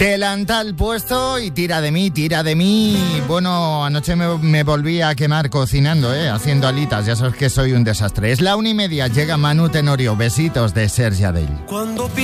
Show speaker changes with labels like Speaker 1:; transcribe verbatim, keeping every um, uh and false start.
Speaker 1: Delantal puesto y tira de mí, tira de mí. Bueno, anoche me, me volví a quemar cocinando, ¿eh? Haciendo alitas, ya sabes que soy un desastre. Es la una y media, llega Manu Tenorio. Besitos de Sergi Adell.